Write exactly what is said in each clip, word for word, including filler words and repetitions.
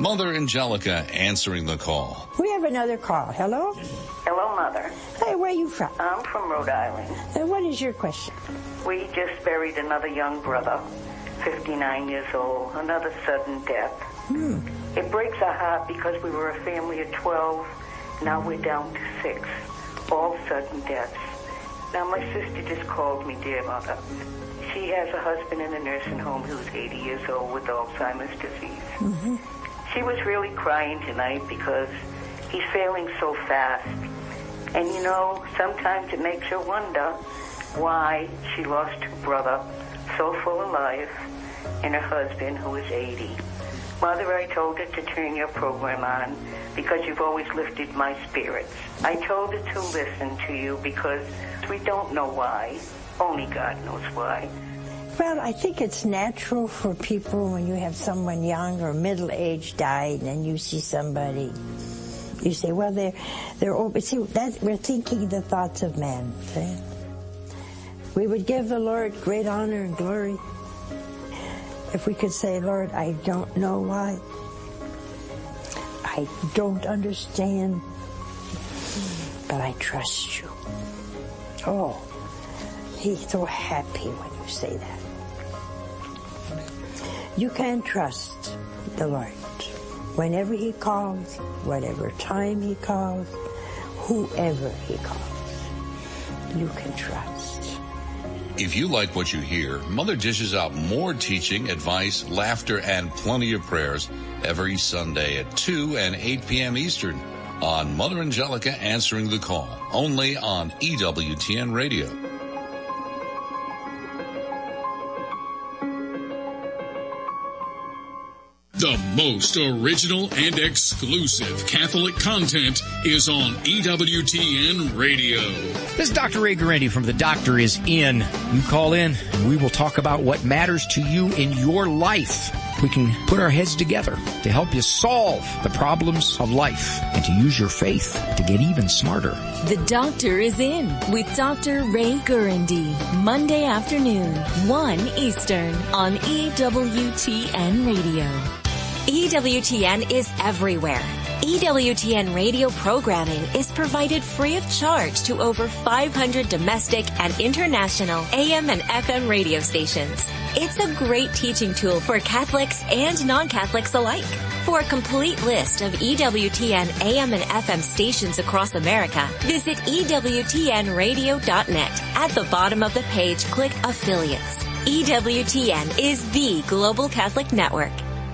Mother Angelica answering the call. We have another call. Hello? Hello, Mother. Hey, where are you from? I'm from Rhode Island. And what is your question? We just buried another young brother, fifty-nine years old, another sudden death. Hmm. It breaks our heart because we were a family of twelve. Now we're down to six. All sudden deaths. Now my sister just called me, dear Mother. She has a husband in a nursing home who's eighty years old with Alzheimer's disease. Mm-hmm. She was really crying tonight because he's failing so fast. And you know, sometimes it makes her wonder why she lost her brother so full of life and her husband who is eighty. Mother, I told her to turn your program on because you've always lifted my spirits. I told her to listen to you because we don't know why. Only God knows why. Well, I think it's natural for people when you have someone young or middle-aged died and then you see somebody, you say, well, they're, they're over. See, that, we're thinking the thoughts of man. See? We would give the Lord great honor and glory if we could say, Lord, I don't know why. I don't understand, but I trust you. Oh, he's so happy when you say that. You can trust the Lord. Whenever he calls, whatever time he calls, whoever he calls, you can trust. If you like what you hear, Mother dishes out more teaching, advice, laughter, and plenty of prayers every Sunday at two and eight p.m. Eastern on Mother Angelica Answering the Call, only on E W T N Radio. The most original and exclusive Catholic content is on E W T N Radio. This is Doctor Ray Guarendi from The Doctor Is In. You call in and we will talk about what matters to you in your life. We can put our heads together to help you solve the problems of life and to use your faith to get even smarter. The Doctor Is In with Doctor Ray Guarendi. Monday afternoon, one Eastern on E W T N Radio. E W T N is everywhere. E W T N radio programming is provided free of charge to over five hundred domestic and international A M and F M radio stations. It's a great teaching tool for Catholics and non-Catholics alike. For a complete list of E W T N A M and F M stations across America, visit E W T N radio dot net. At the bottom of the page, click Affiliates. E W T N is the global Catholic network.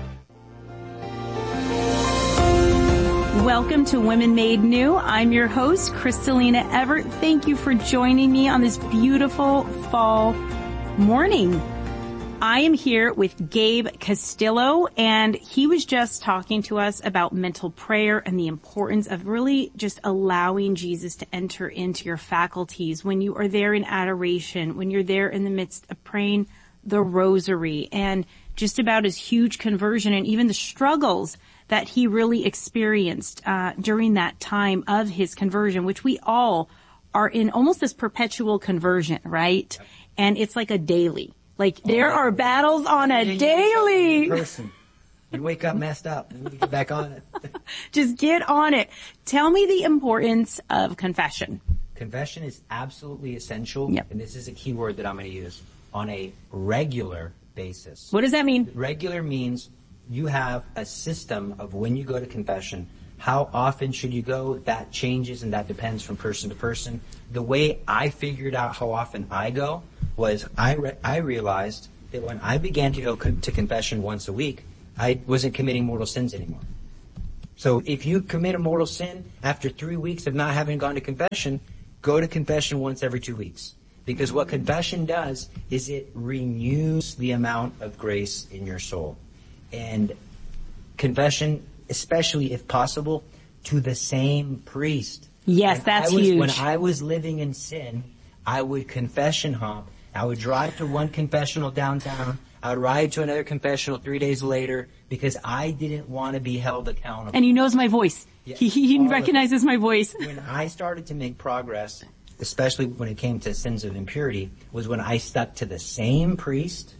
Welcome to Women Made New. I'm your host, Kristalina Everett. Thank you for joining me on this beautiful fall morning. I am here with Gabe Castillo, and he was just talking to us about mental prayer and the importance of really just allowing Jesus to enter into your faculties when you are there in adoration, when you're there in the midst of praying the rosary, and just about his huge conversion and even the struggles that he really experienced uh during that time of his conversion, which we all are in almost this perpetual conversion, right? And it's like a daily. Like there are battles on a daily. Person. You wake up messed up and you get back on it. Just get on it. Tell me the importance of confession. Confession is absolutely essential. Yep. And this is a key word that I'm going to use. On a regular basis. What does that mean? Regular means you have a system of when you go to confession. How often should you go? That changes and that depends from person to person. The way I figured out how often I go was I re- I realized that when I began to go co- to confession once a week, I wasn't committing mortal sins anymore. So if you commit a mortal sin after three weeks of not having gone to confession, go to confession once every two weeks. Because what confession does is it renews the amount of grace in your soul. And confession, especially if possible, to the same priest. Yes, when that's I was, huge. When I was living in sin, I would confession hop. I would drive to one confessional downtown. I would ride to another confessional three days later because I didn't want to be held accountable. And he knows my voice. Yeah, he he recognizes my voice. When I started to make progress, especially when it came to sins of impurity, was when I stuck to the same priest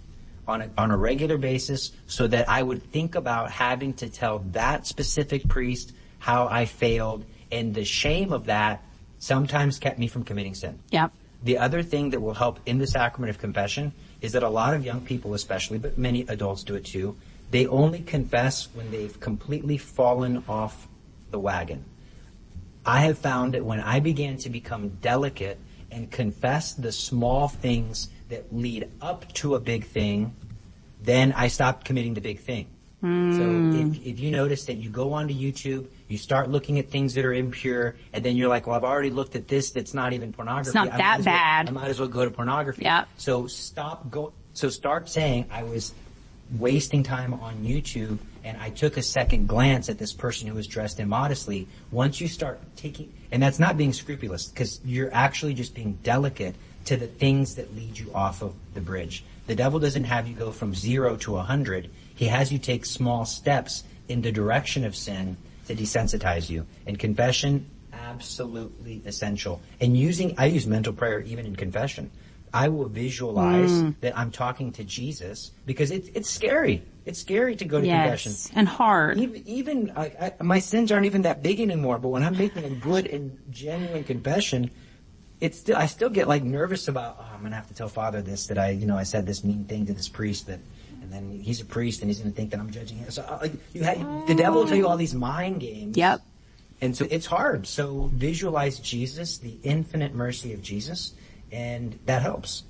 on a, on a regular basis so that I would think about having to tell that specific priest how I failed, and the shame of that sometimes kept me from committing sin. Yep. The other thing that will help in the sacrament of confession is that a lot of young people especially, but many adults do it too, they only confess when they've completely fallen off the wagon. I have found that when I began to become delicate and confess the small things that lead up to a big thing, then I stopped committing the big thing. Mm. So if, if you notice that you go onto YouTube, you start looking at things that are impure, and then you're like, well, I've already looked at this that's not even pornography. It's not I that bad. Well, I might as well go to pornography. Yeah. So stop go. So start saying I was wasting time on YouTube, and I took a second glance at this person who was dressed immodestly. Once you start taking, and that's not being scrupulous, because you're actually just being delicate to the things that lead you off of the bridge. The devil doesn't have you go from zero to a hundred. He has you take small steps in the direction of sin to desensitize you. And confession, absolutely essential. And using, I use mental prayer even in confession. I will visualize mm. that I'm talking to Jesus, because it's it's scary. It's scary to go to yes, confession. And hard. Even, even I, I, my sins aren't even that big anymore, but when I'm making a good and genuine confession, it's still, I still get like nervous about, oh, I'm going to have to tell Father this, that I, you know, I said this mean thing to this priest, that, and then he's a priest and he's going to think that I'm judging him. So like, you have, the devil will tell you all these mind games. Yep. And so it's hard. So visualize Jesus, the infinite mercy of Jesus, and that helps.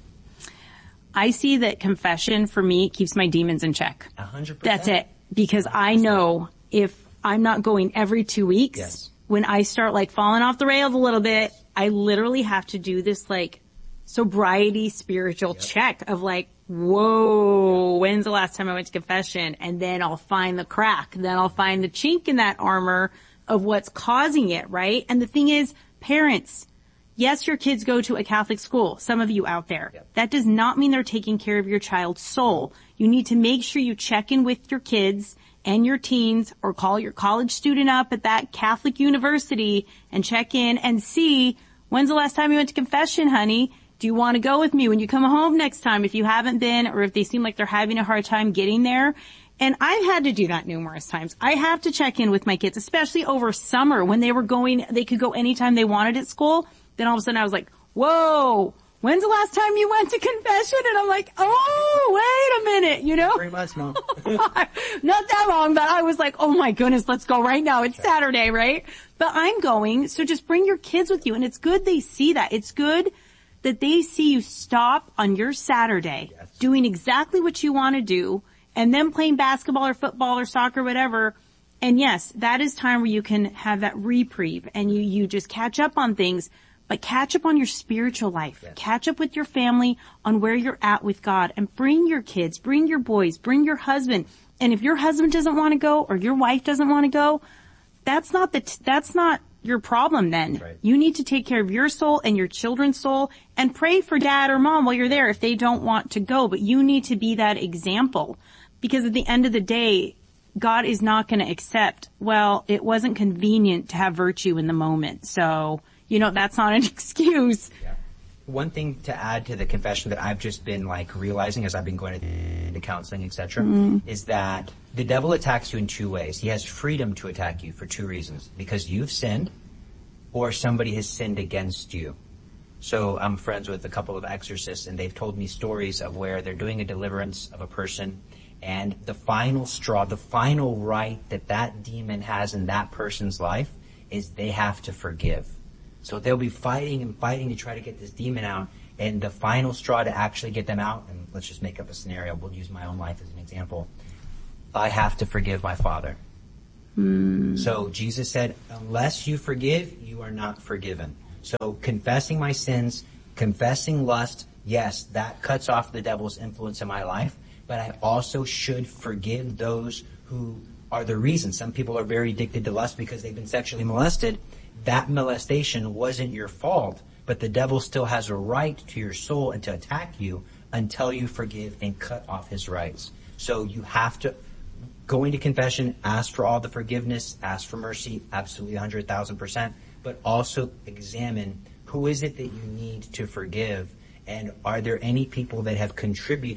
I see that confession for me keeps my demons in check. A hundred percent. That's it. Because I know if I'm not going every two weeks, yes. when I start like falling off the rails a little bit, I literally have to do this like sobriety spiritual yep. check of like, whoa, yep. when's the last time I went to confession? And then I'll find the crack. Then I'll find the chink in that armor of what's causing it, right? And the thing is, parents, yes, your kids go to a Catholic school, some of you out there. Yep. That does not mean they're taking care of your child's soul. You need to make sure you check in with your kids and your teens, or call your college student up at that Catholic university and check in and see, when's the last time you went to confession, honey? Do you want to go with me when you come home next time if you haven't been, or if they seem like they're having a hard time getting there? And I've had to do that numerous times. I have to check in with my kids, especially over summer when they were going, they could go anytime they wanted at school. Then all of a sudden I was like, whoa, when's the last time you went to confession? And I'm like, oh, wait a minute, you know? Three months, Mom. Not that long, but I was like, oh my goodness, let's go right now. It's Saturday, right? But I'm going, so just bring your kids with you. And it's good they see that. It's good that they see you stop on your Saturday, yes. doing exactly what you want to do, and then playing basketball or football or soccer, whatever. And yes, that is time where you can have that reprieve and you, you just catch up on things. But catch up on your spiritual life. Yes. Catch up with your family on where you're at with God, and bring your kids, bring your boys, bring your husband. And if your husband doesn't want to go or your wife doesn't want to go, that's not the, t- that's not your problem then. Right. You need to take care of your soul and your children's soul, and pray for dad or mom while you're there if they don't want to go. But you need to be that example, because at the end of the day, God is not going to accept, well, it wasn't convenient to have virtue in the moment. So, you know, that's not an excuse. Yeah. One thing to add to the confession that I've just been like realizing as I've been going to, to counseling, et cetera, mm. is that the devil attacks you in two ways. He has freedom to attack you for two reasons: because you've sinned, or somebody has sinned against you. So I'm friends with a couple of exorcists, and they've told me stories of where they're doing a deliverance of a person, and the final straw, the final right that that demon has in that person's life is they have to forgive. So they'll be fighting and fighting to try to get this demon out, and the final straw to actually get them out, and let's just make up a scenario, we'll use my own life as an example. I have to forgive my father. Mm. So Jesus said, unless you forgive, you are not forgiven. So confessing my sins, confessing lust, yes, that cuts off the devil's influence in my life, but I also should forgive those who are the reason. Some people are very addicted to lust because they've been sexually molested. That molestation wasn't your fault, but the devil still has a right to your soul and to attack you until you forgive and cut off his rights. So you have to go into confession, ask for all the forgiveness, ask for mercy, absolutely one hundred thousand percent, but also examine who is it that you need to forgive, and are there any people that have contributed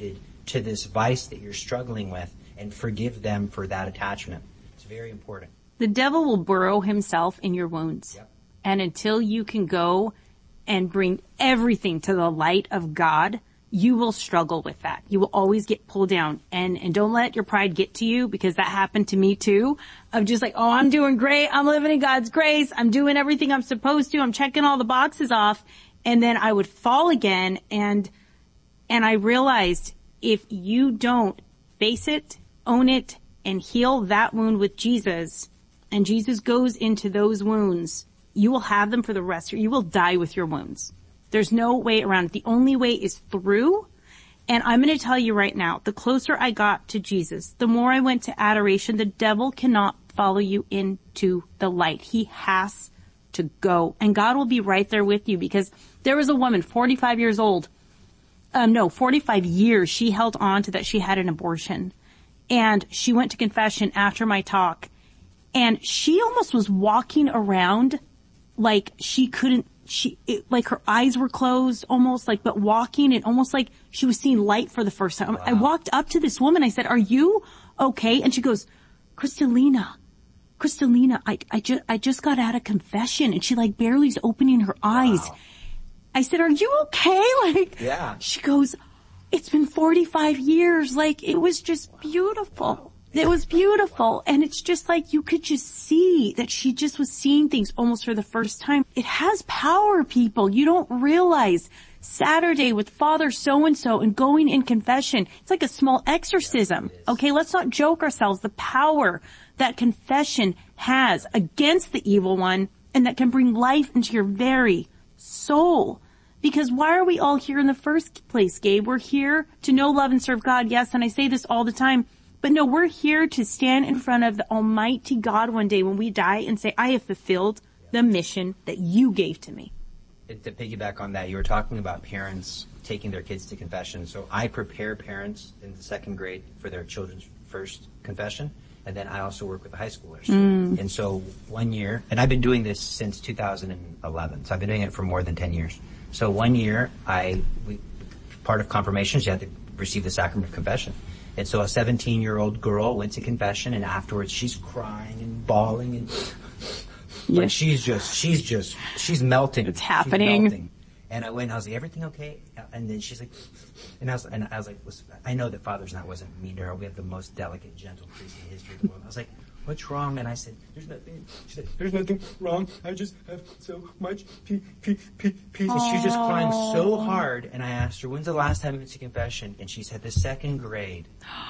to this vice that you're struggling with and forgive them for that attachment. It's very important. The devil will burrow himself in your wounds. Yep. And until you can go and bring everything to the light of God, you will struggle with that. You will always get pulled down. And, and don't let your pride get to you, because that happened to me too. Of just like, oh, I'm doing great. I'm living in God's grace. I'm doing everything I'm supposed to. I'm checking all the boxes off. And then I would fall again. And, and I realized if you don't face it, own it, and heal that wound with Jesus, and Jesus goes into those wounds, you will have them for the rest of your, you will die with your wounds. There's no way around it. The only way is through. And I'm going to tell you right now, the closer I got to Jesus, the more I went to adoration. The devil cannot follow you into the light. He has to go. And God will be right there with you, because there was a woman, forty-five years old. Um, no, forty-five years she held on to that she had an abortion. And she went to confession after my talk. And she almost was walking around like she couldn't, she, it, like her eyes were closed almost, like, but walking and almost like she was seeing light for the first time. Wow. I walked up to this woman. I said, are you okay? And she goes, Kristalina, Kristalina, I, I just, I just got out of confession. And she like barely is opening her eyes. Wow. I said, are you okay? Like, yeah. She goes, it's been forty-five years. Like, it was just beautiful. Wow. It was beautiful. And it's just like you could just see that she just was seeing things almost for the first time. It has power, people. You don't realize. Saturday with Father so-and-so and going in confession, it's like a small exorcism. Okay, let's not joke ourselves. The power that confession has against the evil one, and that can bring life into your very soul. Because why are we all here in the first place, Gabe? We're here to know, love, and serve God. Yes, and I say this all the time. But no, we're here to stand in front of the Almighty God one day when we die and say, I have fulfilled the mission that you gave to me. To piggyback on that, you were talking about parents taking their kids to confession. So I prepare parents in the second grade for their children's first confession. And then I also work with the high schoolers. Mm. And so one year, and I've been doing this since two thousand eleven. So I've been doing it for more than ten years. So one year, I, we, part of confirmation is you have to receive the sacrament of confession. And so a seventeen-year-old girl went to confession, and afterwards she's crying and bawling, and yeah. like she's just, she's just, she's melting. It's happening. Melting. And I went, I was like, everything okay? And then she's like, and I was, and I was like, I know that Father's not wasn't mean to her. We have the most delicate, gentle priest in the history of the world. I was like, what's wrong? And I said, there's nothing. She said, there's nothing wrong. I just have so much peace, peace, peace. And she's just crying so hard. And I asked her, when's the last time you went to confession? And she said, the second grade.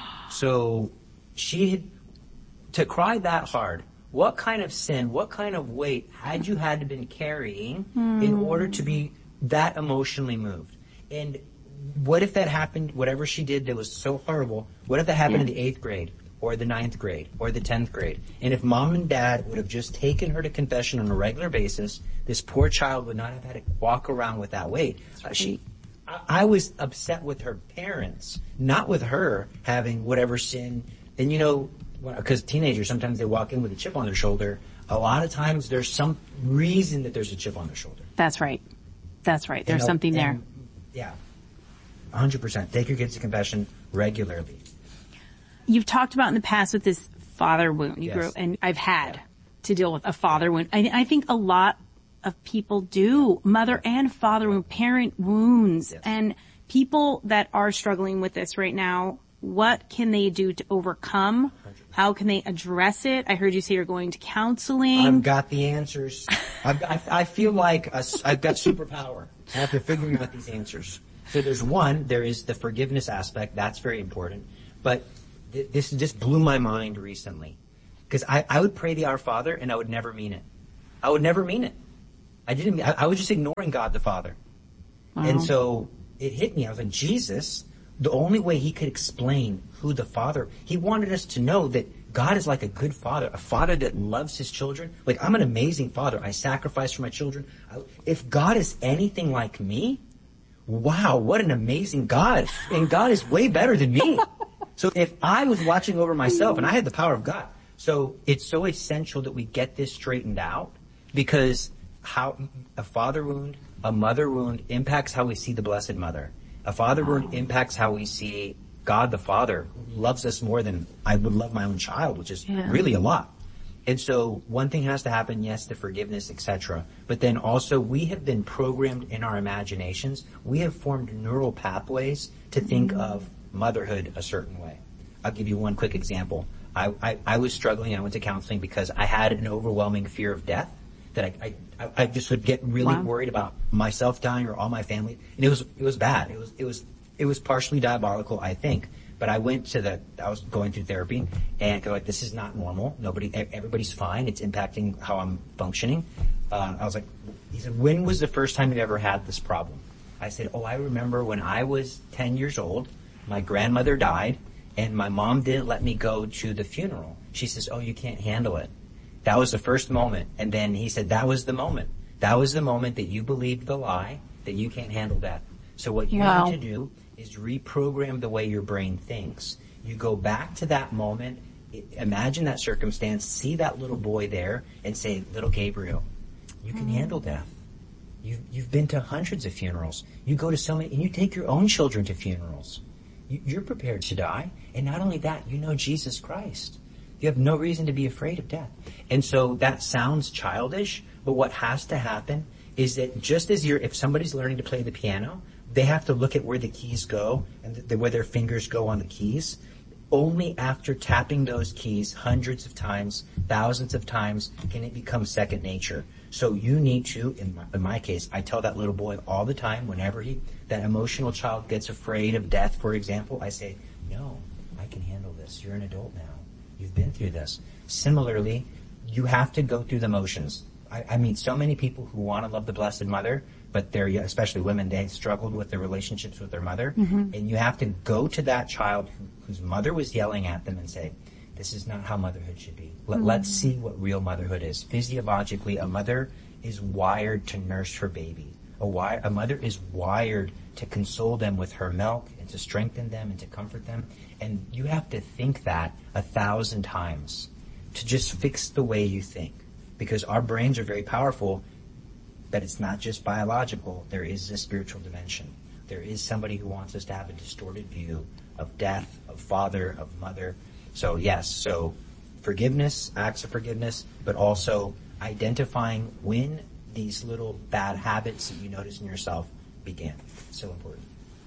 So she had, to cry that hard, what kind of sin, what kind of weight had you had to been carrying mm. in order to be that emotionally moved? And what if that happened, whatever she did that was so horrible, what if that happened yeah. in the eighth grade? Or the ninth grade, or the tenth grade. And if mom and dad would have just taken her to confession on a regular basis, this poor child would not have had to walk around with that weight. Uh, she, I, I was upset with her parents, not with her having whatever sin. And you know, because teenagers, sometimes they walk in with a chip on their shoulder. A lot of times there's some reason that there's a chip on their shoulder. That's right. That's right. There's you know, something there. And, yeah. one hundred percent. Take your kids to confession regularly. You've talked about in the past with this father wound you yes. grew, and I've had to deal with a father wound. I, I think a lot of people do, mother and father wound, parent wounds, yes. and people that are struggling with this right now, what can they do to overcome? How can they address it? I heard you say you're going to counseling. I've got the answers. I've got, I, I feel like a, I've got superpower. I have to figure out these answers. So there's one, there is the forgiveness aspect. That's very important. But this just blew my mind recently, because I, I would pray the Our Father and I would never mean it. I would never mean it. I didn't. I, I was just ignoring God the Father, wow. and so it hit me. I was like, Jesus, the only way He could explain who the Father, He wanted us to know that God is like a good father, a father that loves His children. Like, I'm an amazing father. I sacrifice for my children. I, if God is anything like me, wow, what an amazing God! And God is way better than me. So if I was watching over myself and I had the power of God, so it's so essential that we get this straightened out, because how a father wound, a mother wound impacts how we see the Blessed Mother. A father wound impacts how we see God the Father loves us more than I would love my own child, which is yeah. really a lot. And so one thing has to happen, yes, the forgiveness, et cetera. But then also we have been programmed in our imaginations. We have formed neural pathways to think mm-hmm. of motherhood a certain way. I'll give you one quick example. I, I, I was struggling. I went to counseling because I had an overwhelming fear of death that I, I, I just would get really wow. worried about myself dying or all my family. And it was, it was bad. It was, it was, it was partially diabolical, I think. But I went to the, I was going through therapy and they're like, this is not normal. Nobody, everybody's fine. It's impacting how I'm functioning. Uh, I was like, he said, when was the first time you ever had this problem? I said, oh, I remember when I was ten years old, my grandmother died and my mom didn't let me go to the funeral. She says, oh, you can't handle it. That was the first moment. And then he said, that was the moment. That was the moment that you believed the lie that you can't handle death. So what you wow. need to do is reprogram the way your brain thinks. You go back to that moment, imagine that circumstance, see that little boy there, and say, little Gabriel, you can mm. handle death. You, you've been to hundreds of funerals. You go to so many, and you take your own children to funerals. You, you're prepared to die. And not only that, you know Jesus Christ. You have no reason to be afraid of death. And so that sounds childish, but what has to happen is that just as you're, if somebody's learning to play the piano, they have to look at where the keys go and the, where their fingers go on the keys. Only after tapping those keys hundreds of times, thousands of times, can it become second nature. So you need to, in my, in my case, I tell that little boy all the time, whenever he, that emotional child gets afraid of death, for example, I say, no, I can handle this. You're an adult now. You've been through this. Similarly, you have to go through the motions. I, I meet so many people who want to love the Blessed Mother, but they're, especially women, they struggled with their relationships with their mother. Mm-hmm. And you have to go to that child who, whose mother was yelling at them and say, this is not how motherhood should be. Let, mm-hmm. Let's see what real motherhood is. Physiologically, a mother is wired to nurse her baby. A, wi- a mother is wired to console them with her milk and to strengthen them and to comfort them. And you have to think that a thousand times to just fix the way you think. Because our brains are very powerful, but it's not just biological. There is a spiritual dimension. There is somebody who wants us to have a distorted view of death, of father, of mother. So yes, so forgiveness, acts of forgiveness, but also identifying when these little bad habits that you notice in yourself began. So important.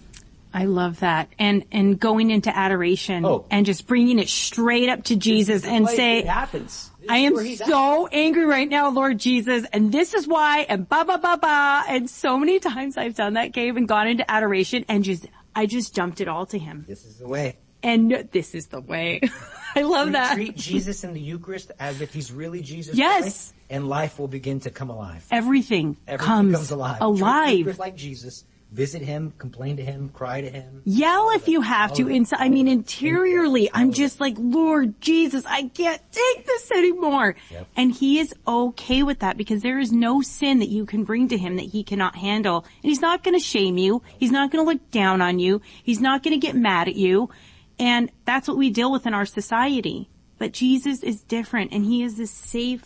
I love that. And and going into adoration oh. and just bringing it straight up to Jesus and say, it happens. I am so at. angry right now, Lord Jesus, and this is why, and ba ba ba ba. And so many times I've done that, Gabe, and gone into adoration and just, I just dumped it all to him. This is the way. And this is the way. I love we that. Treat Jesus in the Eucharist as if he's really Jesus yes. Christ, and life will begin to come alive. Everything, Everything comes, comes alive. alive. Treat like Jesus. Visit him, complain to him, cry to him. Yell if you have to. Inside, I mean, interiorly, I'm just like, Lord Jesus, I can't take this anymore. Yep. And he is okay with that because there is no sin that you can bring to him that he cannot handle. And he's not going to shame you. He's not going to look down on you. He's not going to get mad at you. And that's what we deal with in our society. But Jesus is different, and he is this safe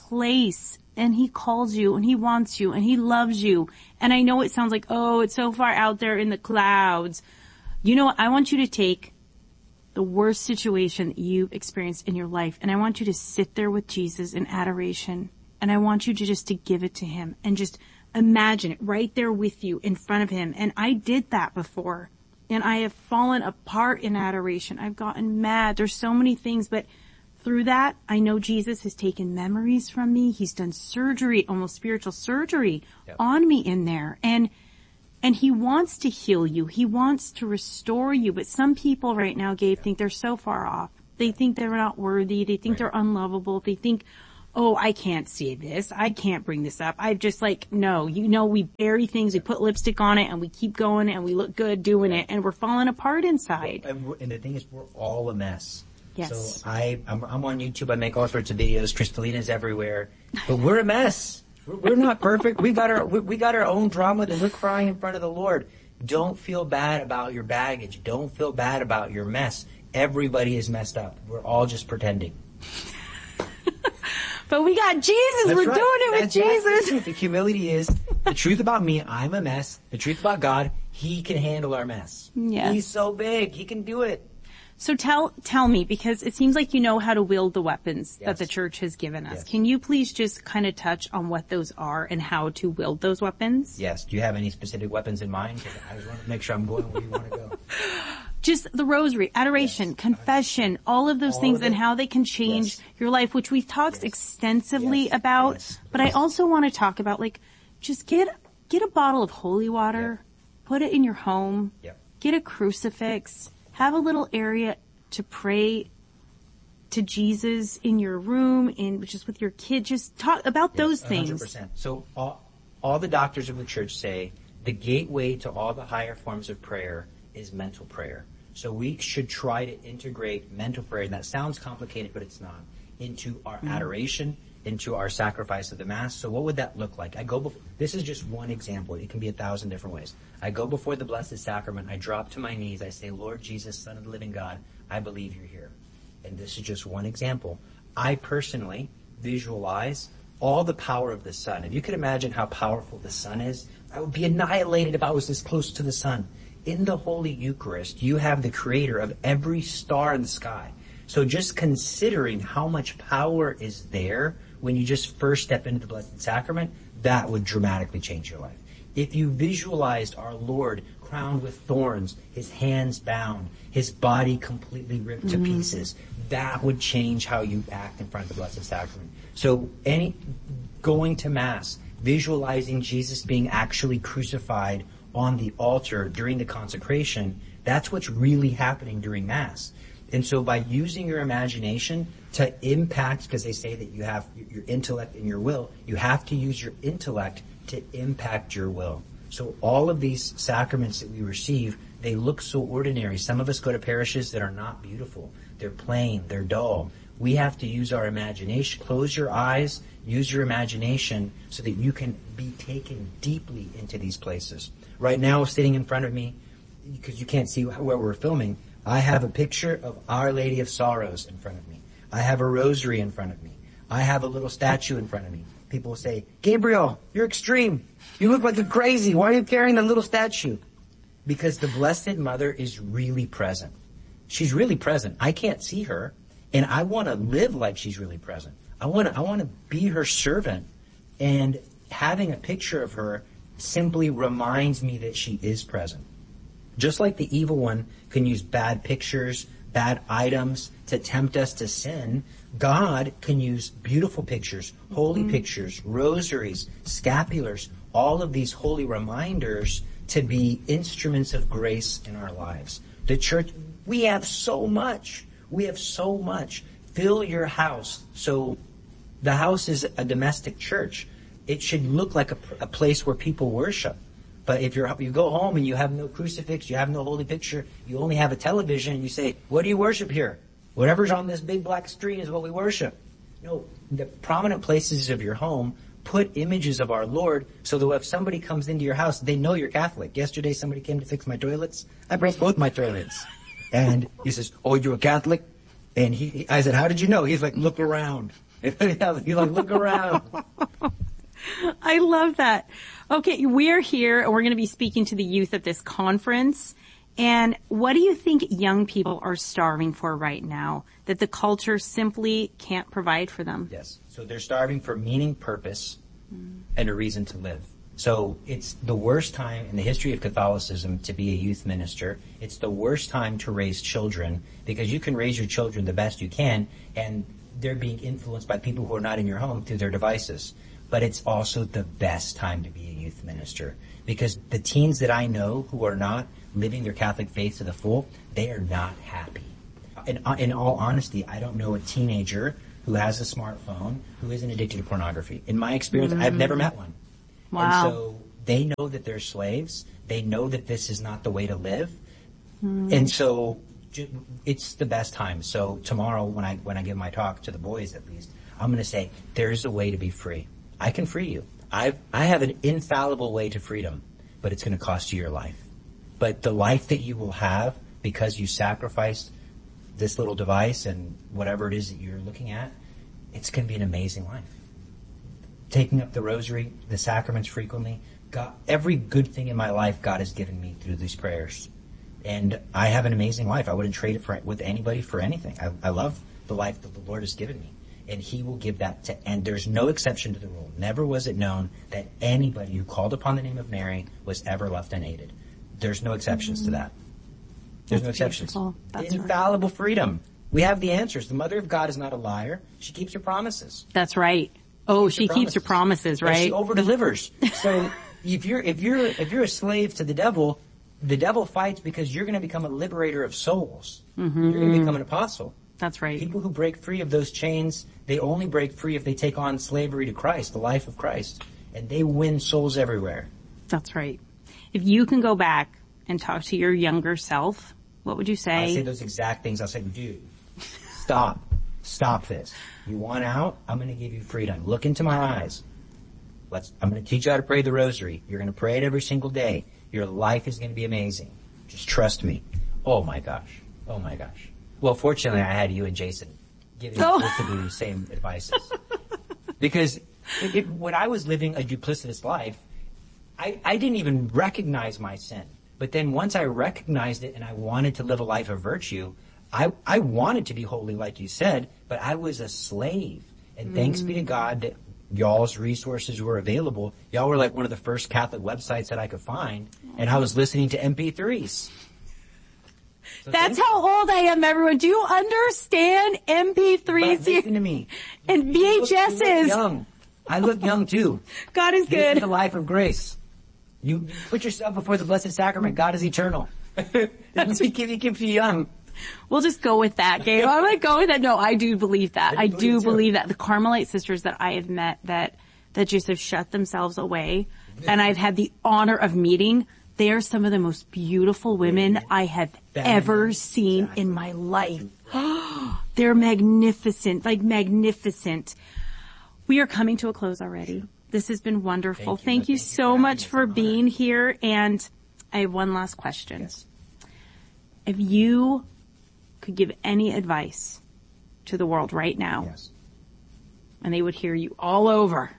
place. And he calls you, and he wants you, and he loves you. And I know it sounds like, oh, it's so far out there in the clouds. You know what? I want you to take the worst situation that you've experienced in your life, and I want you to sit there with Jesus in adoration. And I want you to just to give it to him and just imagine it right there with you in front of him. And I did that before. And I have fallen apart in adoration. I've gotten mad. There's so many things, but through that, I know Jesus has taken memories from me. He's done surgery, almost spiritual surgery yep. on me in there. And, and he wants to heal you. He wants to restore you. But some people right now, Gabe, think they're so far off. They think they're not worthy. They think right. they're unlovable. They think, oh, I can't say this. I can't bring this up. I just like, no, you know, we bury things. We put lipstick on it and we keep going and we look good doing it and we're falling apart inside. And, and the thing is, we're all a mess. Yes. So I, I'm, I'm on YouTube. I make all sorts of videos. Crystalina's everywhere, but we're a mess. We're, we're not perfect. We got our, we, we got our own drama that we're crying in front of the Lord. Don't feel bad about your baggage. Don't feel bad about your mess. Everybody is messed up. We're all just pretending. But we got Jesus. That's we're right. doing it with that's, Jesus. That's the, the humility is the truth about me. I'm a mess. The truth about God, He can handle our mess. Yes. He's so big. He can do it. So tell tell me, because it seems like you know how to wield the weapons Yes. that the church has given us. Yes. Can you please just kind of touch on what those are and how to wield those weapons? Yes. Do you have any specific weapons in mind? 'Cause I just want to make sure I'm going where you want to go. Just the rosary, adoration, Yes. confession, all of those All things of and it. how they can change Yes. your life, which we've talked Yes. extensively Yes. about. Yes. But I also want to talk about, like, just get get a bottle of holy water, put it in your home, Yep. get a crucifix, have a little area to pray to Jesus in your room, in just with your kid. Just talk about those one hundred things. percent. So all, all the doctors of the church say the gateway to all the higher forms of prayer is mental prayer. So we should try to integrate mental prayer, and that sounds complicated, but it's not, into our Mm-hmm. adoration, into our sacrifice of the Mass. So what would that look like? I go before, this is just one example. It can be a thousand different ways. I go before the Blessed Sacrament. I drop to my knees. I say, Lord Jesus, Son of the living God, I believe you're here. And this is just one example. I personally visualize all the power of the sun. If you could imagine how powerful the sun is, I would be annihilated if I was this close to the sun. In the Holy Eucharist, you have the creator of every star in the sky. So just considering how much power is there when you just first step into the Blessed Sacrament, that would dramatically change your life. If you visualized our Lord crowned with thorns, his hands bound, his body completely ripped to pieces, that would change how you act in front of the Blessed Sacrament. So any going to Mass, visualizing Jesus being actually crucified on the altar during the consecration, that's what's really happening during Mass. And so by using your imagination to impact, because they say that you have your intellect and your will, you have to use your intellect to impact your will. So all of these sacraments that we receive, they look so ordinary. Some of us go to parishes that are not beautiful. They're plain, they're dull. We have to use our imagination. Close your eyes, use your imagination so that you can be taken deeply into these places. Right now, sitting in front of me, because you can't see where we're filming, I have a picture of Our Lady of Sorrows in front of me. I have a rosary in front of me. I have a little statue in front of me. People will say, Gabriel, you're extreme. You look like you're crazy. Why are you carrying the little statue? Because the Blessed Mother is really present. She's really present. I can't see her, and I want to live like she's really present. I want to, I want to be her servant, and having a picture of her simply reminds me that she is present. Just like the evil one can use bad pictures, bad items to tempt us to sin, God can use beautiful pictures, holy mm-hmm. pictures, rosaries, scapulars, all of these holy reminders to be instruments of grace in our lives. The church, we have so much. We have so much. Fill your house. So the house is a domestic church. It should look like a, a place where people worship. But if you're, you go home and you have no crucifix, you have no holy picture, you only have a television, and you say, what do you worship here? Whatever's on this big black screen is what we worship. No, the prominent places of your home, put images of our Lord so that if somebody comes into your house, they know you're Catholic. Yesterday somebody came to fix my toilets. I broke both my toilets. And he says, oh, you're a Catholic? And he, I said, how did you know? He's like, look around. He's like, look around. I love that. Okay, we're here and we're going to be speaking to the youth at this conference. And what do you think young people are starving for right now that the culture simply can't provide for them? Yes. So they're starving for meaning, purpose, mm. and a reason to live. So it's the worst time in the history of Catholicism to be a youth minister. It's the worst time to raise children because you can raise your children the best you can and they're being influenced by people who are not in your home through their devices. But it's also the best time to be a youth minister because the teens that I know who are not living their Catholic faith to the full, they are not happy. In, in all honesty, I don't know a teenager who has a smartphone who isn't addicted to pornography. In my experience, mm. I've never met one. Wow. And so they know that they're slaves. They know that this is not the way to live. Mm. And so it's the best time. So tomorrow when I when I give my talk to the boys at least, I'm going to say, there's a way to be free. I can free you. I I have an infallible way to freedom, but it's going to cost you your life. But the life that you will have because you sacrificed this little device and whatever it is that you're looking at, it's going to be an amazing life. Taking up the rosary, the sacraments frequently, God, every good thing in my life, God has given me through these prayers. And I have an amazing life. I wouldn't trade it for, with anybody for anything. I, I love the life that the Lord has given me. And he will give that to, and there's no exception to the rule. Never was it known that anybody who called upon the name of Mary was ever left unaided. There's no exceptions mm-hmm. to that. There's That's no exceptions. That's infallible right. freedom. We have the answers. The Mother of God is not a liar. She keeps her promises. That's right. Oh, she, she keeps her promises, right? And she over delivers. So if you're if you're if you're a slave to the devil, the devil fights because you're going to become a liberator of souls. Mm-hmm. You're going to become an apostle. That's right. People who break free of those chains, they only break free if they take on slavery to Christ, the life of Christ, and they win souls everywhere. That's right. If you can go back and talk to your younger self, what would you say? I'll say those exact things. I'll say, dude, stop. Stop this. You want out? I'm going to give you freedom. Look into my eyes. Let's. I'm going to teach you how to pray the rosary. You're going to pray it every single day. Your life is going to be amazing. Just trust me. Oh my gosh. Oh my gosh. Well, fortunately, I had you and Jason giving oh. the same advices. Because it, it, when I was living a duplicitous life, I, I didn't even recognize my sin. But then once I recognized it and I wanted to live a life of virtue, I, I wanted to be holy like you said, but I was a slave. And mm. thanks be to God that y'all's resources were available. Y'all were like one of the first Catholic websites that I could find. And I was listening to M P threes. So That's how old I am, everyone. Do you understand M P threes? But listen to me. And V H S's. You look young. I look young too. God is good. This is the life of grace. You put yourself before the Blessed Sacrament. God is eternal. That's what he keeps you young. We'll just go with that, Gabe. I'm going to go with that. No, I do believe that. I, I believe do believe that. The Carmelite sisters that I have met that, that just have shut themselves away, and I've had the honor of meeting, they are some of the most beautiful women I have ever seen exactly. in my life. They're magnificent, like magnificent. We are coming to a close already. This has been wonderful. Thank you, Thank you Thank so you much for being here. And I have one last question. Yes. If you could give any advice to the world right now, yes. and they would hear you all over,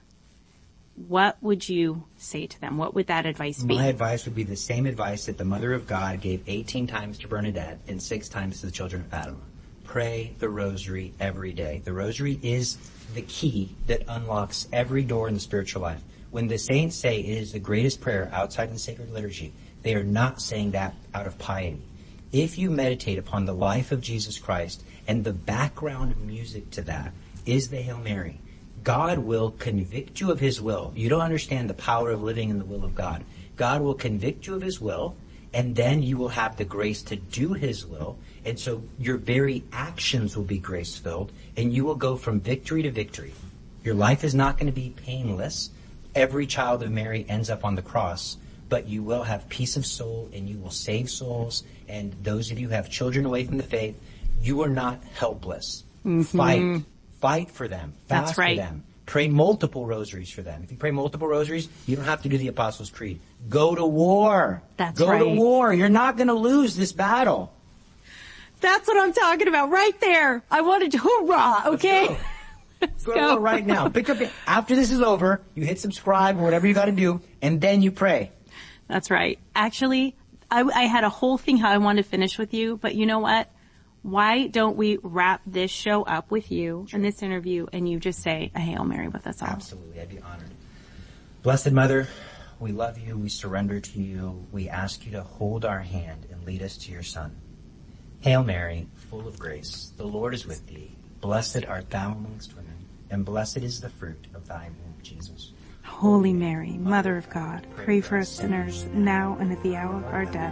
what would you say to them? What would that advice be? My advice would be the same advice that the Mother of God gave eighteen times to Bernadette and six times to the children of Fatima. Pray the rosary every day. The rosary is the key that unlocks every door in the spiritual life. When the saints say it is the greatest prayer outside the sacred liturgy, they are not saying that out of piety. If you meditate upon the life of Jesus Christ and the background music to that is the Hail Mary, God will convict you of his will. You don't understand the power of living in the will of God. God will convict you of his will, and then you will have the grace to do his will. And so your very actions will be grace-filled, and you will go from victory to victory. Your life is not going to be painless. Every child of Mary ends up on the cross, but you will have peace of soul, and you will save souls. And those of you who have children away from the faith, you are not helpless. Mm-hmm. Fight. Fight for them. Fast That's right. for them. Pray multiple rosaries for them. If you pray multiple rosaries, you don't have to do the Apostles' Creed. Go to war. That's Go right. to war. You're not going to lose this battle. That's what I'm talking about right there. I wanted to hoorah, okay? Let's go. Let's go, go. right now. Pick up, after this is over, you hit subscribe or whatever you got to do, and then you pray. That's right. Actually, I, I had a whole thing how I wanted to finish with you, but you know what? Why don't we wrap this show up with you sure. in this interview, and you just say a Hail Mary with us all? Absolutely. I'd be honored. Blessed Mother, we love you. We surrender to you. We ask you to hold our hand and lead us to your Son. Hail Mary, full of grace, the Lord is with thee. Blessed art thou amongst women, and blessed is the fruit of thy womb, Jesus. Holy Mary, Mother of God, pray for us sinners, now and at the hour of our death.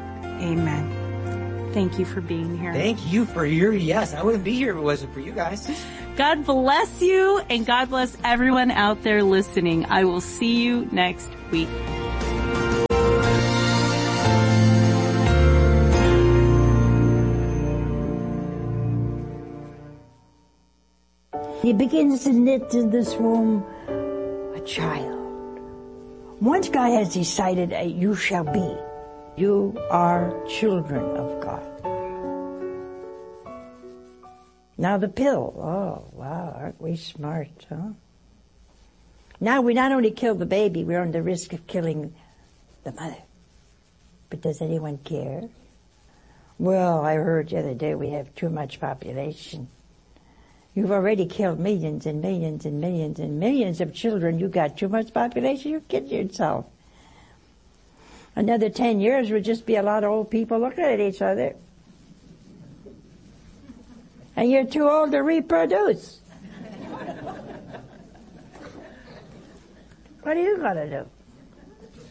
Amen. Thank you for being here. Thank you for your yes. I wouldn't be here if it wasn't for you guys. God bless you, and God bless everyone out there listening. I will see you next week. He begins to knit in this womb a child. Once God has decided, uh, you shall be, you are children of God. Now the pill. Oh, wow, aren't we smart, huh? Now we not only kill the baby, we're on the risk of killing the mother. But does anyone care? Well, I heard the other day we have too much population. You've already killed millions and millions and millions and millions of children. You got too much population, you're kidding yourself. Another ten years would just be a lot of old people looking at each other. And you're too old to reproduce. What are you going to do?